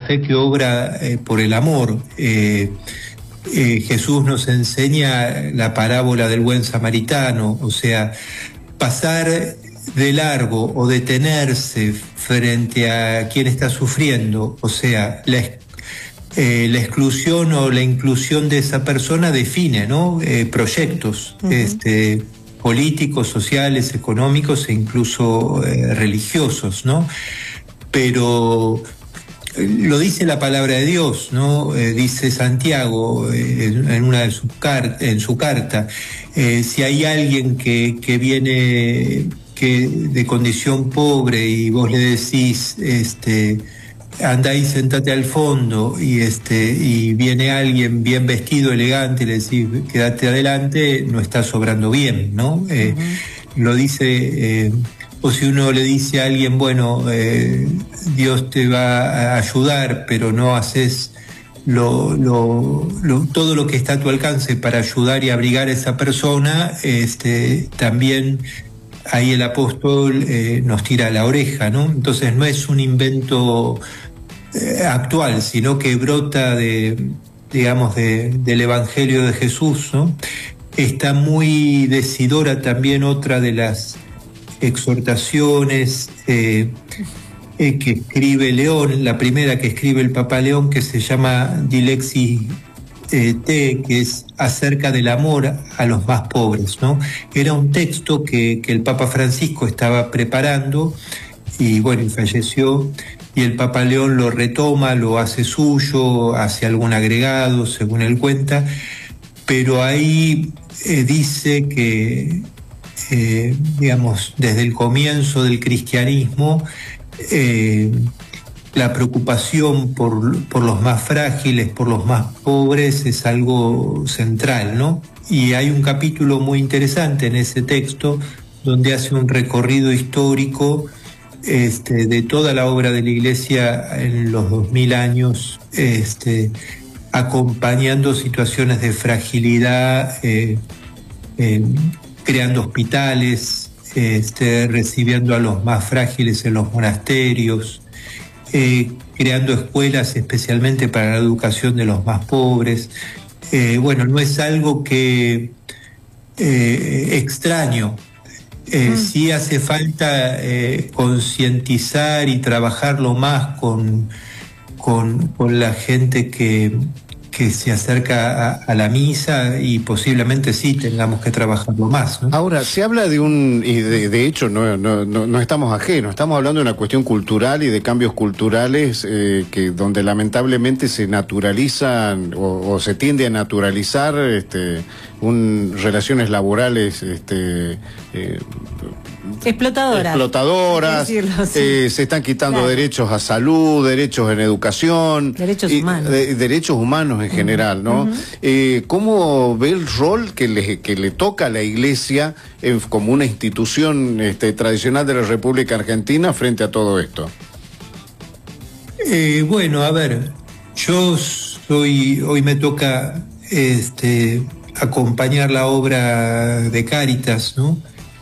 fe que obra por el amor. Jesús nos enseña la parábola del buen samaritano, o sea, pasar de largo o detenerse frente a quien está sufriendo, o sea, la exclusión o la inclusión de esa persona define, ¿no? Proyectos políticos, sociales, económicos e incluso religiosos, ¿no? Pero lo dice la palabra de Dios, ¿no? Dice Santiago en una de en su carta, si hay alguien que viene de condición pobre y vos le decís, anda y sentate al fondo, y viene alguien bien vestido, elegante, y le decís, quédate adelante, no estás obrando bien, ¿no? Lo dice, o si uno le dice a alguien, bueno, Dios te va a ayudar, pero no haces todo lo que está a tu alcance para ayudar y abrigar a esa persona, también ahí el apóstol nos tira la oreja, ¿no? Entonces no es un invento actual, sino que brota del Evangelio de Jesús, ¿no? Está muy decidora también otra de las exhortaciones que escribe León, la primera que escribe el Papa León, que se llama Dilexi Te, que es acerca del amor a los más pobres, ¿no? Era un texto que el Papa Francisco estaba preparando y bueno, y falleció, y el Papa León lo retoma, lo hace suyo, hace algún agregado, según él cuenta, pero ahí dice que, desde el comienzo del cristianismo, la preocupación por los más frágiles, por los más pobres, es algo central, ¿no? Y hay un capítulo muy interesante en ese texto donde hace un recorrido histórico de toda la obra de la Iglesia en los 2000 años, acompañando situaciones de fragilidad, creando hospitales, recibiendo a los más frágiles en los monasterios, creando escuelas especialmente para la educación de los más pobres. Bueno, no es algo que extraño. Sí hace falta concientizar y trabajarlo más con la gente que se acerca a la misa, y posiblemente sí tengamos que trabajarlo más, ¿no? Ahora, se habla y de hecho no estamos ajenos, estamos hablando de una cuestión cultural y de cambios culturales donde lamentablemente se naturalizan o se tiende a naturalizar relaciones laborales explotadoras, decirlo, sí. Se están quitando derechos a salud, derechos en educación, derechos humanos en general, ¿no? ¿Cómo ve el rol que le toca a la Iglesia como una institución tradicional de la República Argentina frente a todo esto? Bueno, a ver, hoy me toca acompañar la obra de Cáritas, ¿no?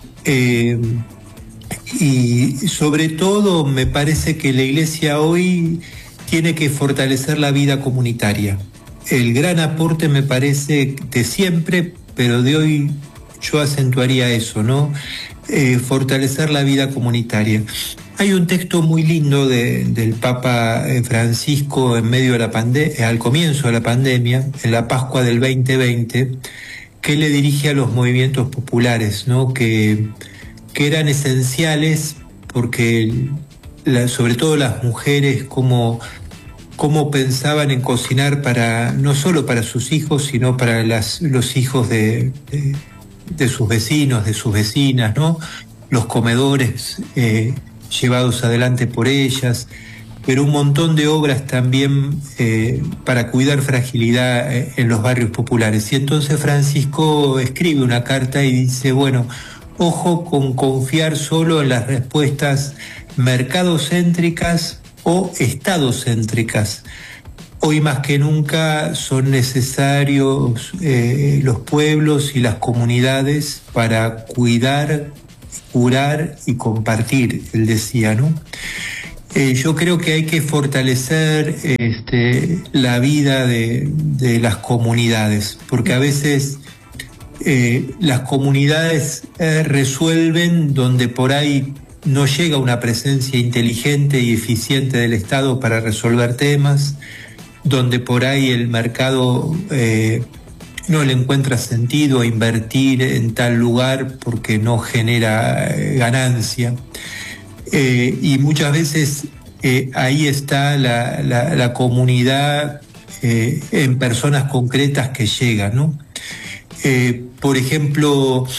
Y sobre todo me parece que la Iglesia hoy tiene que fortalecer la vida comunitaria. El gran aporte me parece de siempre, pero de hoy yo acentuaría eso, ¿no? Fortalecer la vida comunitaria. Hay un texto muy lindo del Papa Francisco en medio de al comienzo de la pandemia, en la Pascua del 2020, que le dirige a los movimientos populares, ¿no? Que eran esenciales porque sobre todo las mujeres, cómo pensaban en cocinar no solo para sus hijos, sino para los hijos de sus vecinos, de sus vecinas, ¿no? Los comedores llevados adelante por ellas, pero un montón de obras también para cuidar fragilidad en los barrios populares. Y entonces Francisco escribe una carta y dice, bueno, ojo con confiar solo en las respuestas mercadocéntricas o estadocéntricas. Hoy más que nunca son necesarios los pueblos y las comunidades para cuidar, curar y compartir, él decía, ¿no? Yo creo que hay que fortalecer la vida de las comunidades, porque a veces las comunidades resuelven donde por ahí no llega una presencia inteligente y eficiente del Estado para resolver temas, donde por ahí el mercado no le encuentra sentido a invertir en tal lugar porque no genera ganancia. Y muchas veces ahí está la comunidad en personas concretas que llegan, ¿no? Por ejemplo,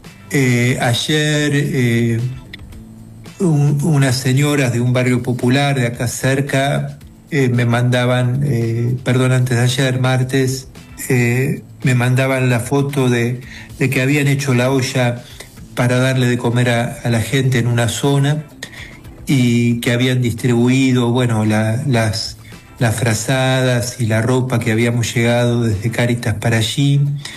ayer unas señoras de un barrio popular de acá cerca me mandaban, antes de ayer, martes, me mandaban la foto de que habían hecho la olla para darle de comer a la gente en una zona y que habían distribuido, bueno, las frazadas y la ropa que habíamos llegado desde Cáritas para allí.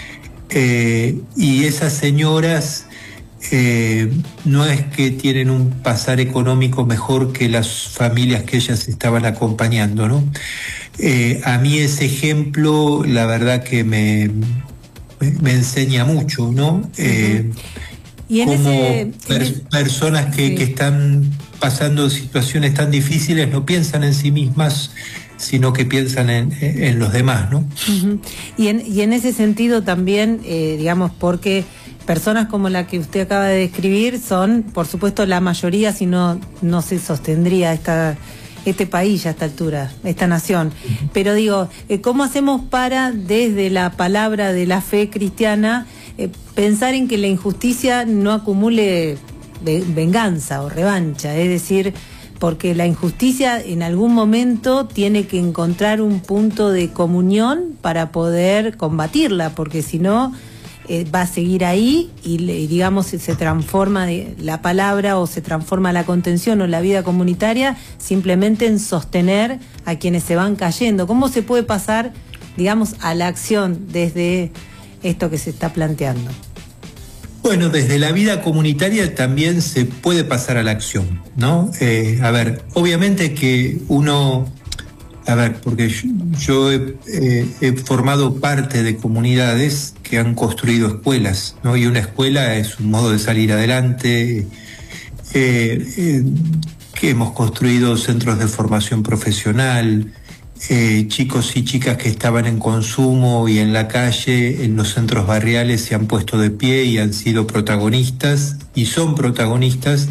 Y esas señoras no es que tienen un pasar económico mejor que las familias que ellas estaban acompañando, ¿no? A mí ese ejemplo, la verdad que me enseña mucho, ¿no? Y en personas que están pasando situaciones tan difíciles no piensan en sí mismas, sino que piensan en los demás, ¿no? Uh-huh. Y en ese sentido también, digamos, porque personas como la que usted acaba de describir son, por supuesto, la mayoría, si no se sostendría este país a esta altura, esta nación. Uh-huh. Pero digo, ¿cómo hacemos para, desde la palabra de la fe cristiana, pensar en que la injusticia no acumule venganza o revancha? Es decir, porque la injusticia en algún momento tiene que encontrar un punto de comunión para poder combatirla, porque si no va a seguir ahí y digamos se transforma la palabra o se transforma la contención o la vida comunitaria simplemente en sostener a quienes se van cayendo. ¿Cómo se puede pasar, digamos, a la acción desde esto que se está planteando? Bueno, desde la vida comunitaria también se puede pasar a la acción, ¿no? Obviamente que porque yo he formado parte de comunidades que han construido escuelas, ¿no? Y una escuela es un modo de salir adelante, que hemos construido centros de formación profesional, chicos y chicas que estaban en consumo y en la calle, en los centros barriales, se han puesto de pie y han sido protagonistas y son protagonistas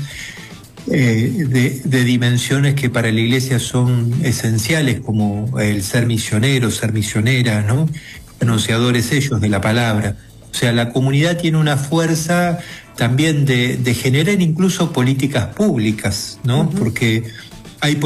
de dimensiones que para la Iglesia son esenciales, como el ser misionero, ser misionera, ¿no? Anunciadores ellos de la palabra. O sea, la comunidad tiene una fuerza también de generar incluso políticas públicas, ¿no? Uh-huh. Porque hay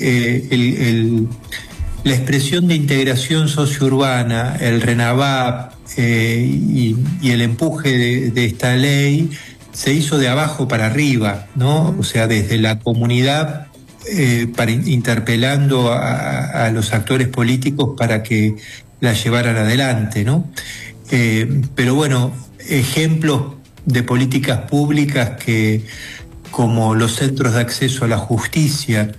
la expresión de integración sociourbana, el RENAVAP y el empuje de esta ley se hizo de abajo para arriba, ¿no? O sea, desde la comunidad interpelando a los actores políticos para que la llevaran adelante, ¿no? Pero bueno, ejemplos de políticas públicas como los centros de acceso a la justicia,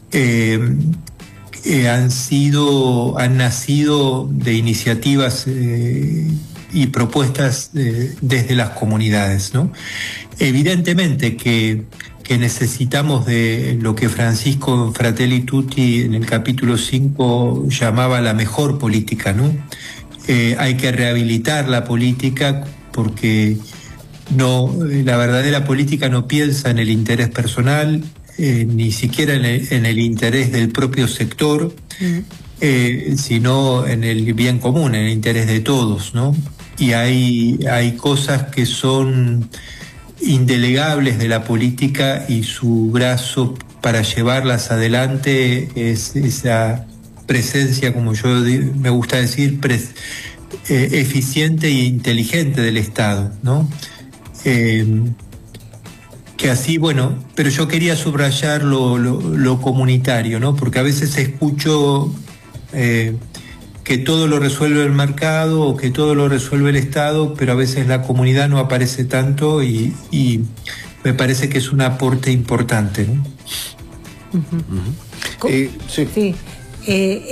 han nacido de iniciativas y propuestas desde las comunidades, ¿no? Evidentemente que necesitamos de lo que Francisco Fratelli Tutti en el capítulo 5 llamaba la mejor política, ¿no? Hay que rehabilitar la política porque la verdadera política no piensa en el interés personal, ni siquiera en el interés del propio sector, sino en el bien común, en el interés de todos, ¿no? Y hay cosas que son indelegables de la política y su brazo para llevarlas adelante es esa presencia, como yo me gusta decir, eficiente e inteligente del Estado, ¿no? Que así, bueno, pero yo quería subrayar lo comunitario, ¿no? Porque a veces escucho que todo lo resuelve el mercado o que todo lo resuelve el Estado, pero a veces la comunidad no aparece tanto y me parece que es un aporte importante, ¿no? Sí.